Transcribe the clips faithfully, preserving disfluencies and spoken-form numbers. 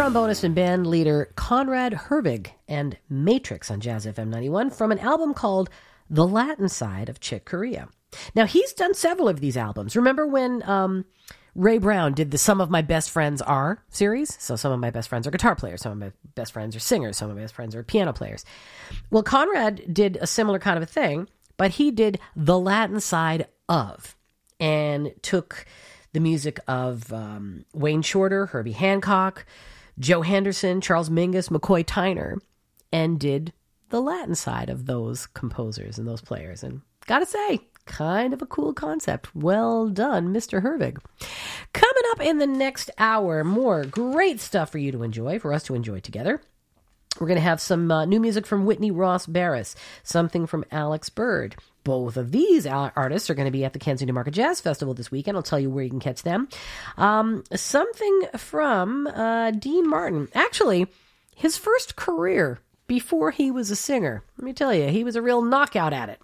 trombonist and band leader Conrad Herwig and Matrix on Jazz F M ninety-one from an album called The Latin Side of Chick Corea. Now, he's done several of these albums. Remember when um, Ray Brown did the Some of My Best Friends Are series? So some of my best friends are guitar players. Some of my best friends are singers. Some of my best friends are piano players. Well, Conrad did a similar kind of a thing, but he did The Latin Side of, and took the music of um, Wayne Shorter, Herbie Hancock, Joe Henderson, Charles Mingus, McCoy Tyner, and did the Latin side of those composers and those players. And gotta say, kind of a cool concept. Well done, Mister Herwig. Coming up in the next hour, more great stuff for you to enjoy, for us to enjoy together. We're going to have some uh, new music from Whitney Ross Barris, something from Alex Bird. Both of these artists are going to be at the Kensington Market Jazz Festival this weekend. I'll tell you where you can catch them. Um, something from uh, Dean Martin. Actually, his first career before he was a singer. Let me tell you, he was a real knockout at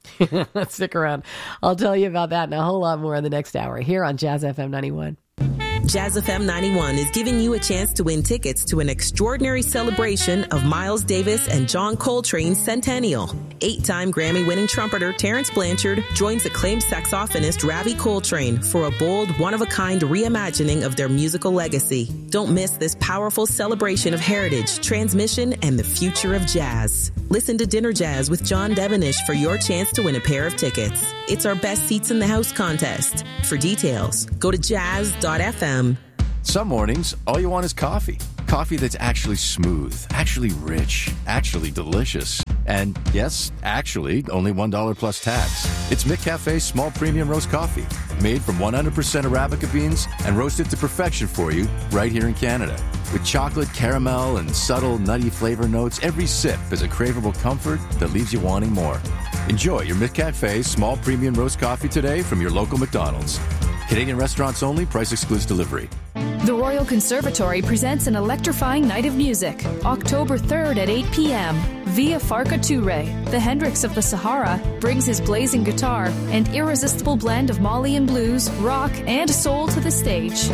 it. Stick around. I'll tell you about that and a whole lot more in the next hour here on Jazz F M ninety-one. Jazz F M ninety-one is giving you a chance to win tickets to an extraordinary celebration of Miles Davis and John Coltrane's centennial. Eight-time Grammy-winning trumpeter Terrence Blanchard joins acclaimed saxophonist Ravi Coltrane for a bold, one-of-a-kind reimagining of their musical legacy. Don't miss this powerful celebration of heritage, transmission, and the future of jazz. Listen to Dinner Jazz with John Devenish for your chance to win a pair of tickets. It's our Best Seats in the House contest. For details, go to jazz dot f m. Some mornings, all you want is coffee. Coffee that's actually smooth, actually rich, actually delicious. And yes, actually, only one dollar plus tax. It's McCafe's small premium roast coffee, made from one hundred percent Arabica beans and roasted to perfection for you right here in Canada. With chocolate, caramel, and subtle nutty flavor notes, every sip is a craveable comfort that leaves you wanting more. Enjoy your McCafe small premium roast coffee today from your local McDonald's. Canadian restaurants only. Price excludes delivery. The Royal Conservatory presents an electrifying night of music, October third at eight p.m. Via Farka Touré, the Hendrix of the Sahara, brings his blazing guitar and irresistible blend of Malian blues, rock, and soul to the stage.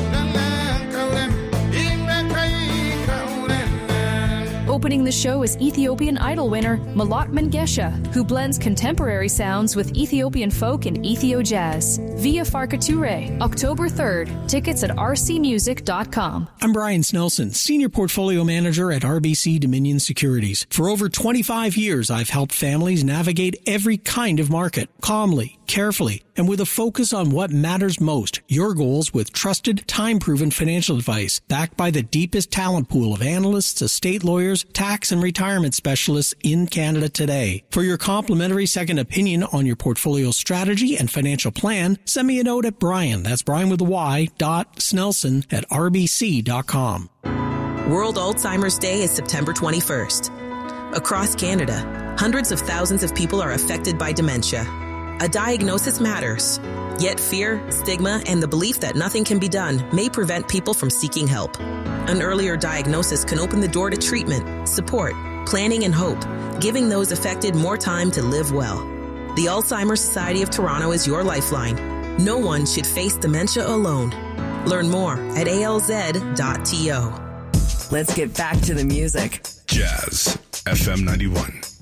Opening the show is Ethiopian Idol winner Malat Mengesha, who blends contemporary sounds with Ethiopian folk and Ethio jazz. Via Farka Touré, October third. Tickets at r c music dot com. I'm Brian Snelson, Senior Portfolio Manager at R B C Dominion Securities. For over twenty-five years, I've helped families navigate every kind of market, calmly, carefully, and with a focus on what matters most, your goals with trusted, time-proven financial advice, backed by the deepest talent pool of analysts, estate lawyers, tax and retirement specialists in Canada today. For your complimentary second opinion on your portfolio strategy and financial plan, send me a note at Brian, that's Brian with a Y, dot Snelson at r b c dot com. World Alzheimer's Day is September twenty-first. Across Canada, hundreds of thousands of people are affected by dementia. A diagnosis matters. Yet fear, stigma, and the belief that nothing can be done may prevent people from seeking help. An earlier diagnosis can open the door to treatment, support, planning, and hope, giving those affected more time to live well. The Alzheimer's Society of Toronto is your lifeline. No one should face dementia alone. Learn more at a l z dot t o. Let's get back to the music. Jazz F M ninety-one.